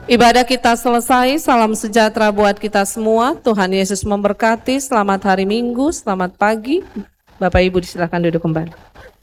Ibadah kita selesai, salam sejahtera buat kita semua. Tuhan Yesus memberkati, selamat hari Minggu, selamat pagi. Bapak Ibu disilakan duduk kembali.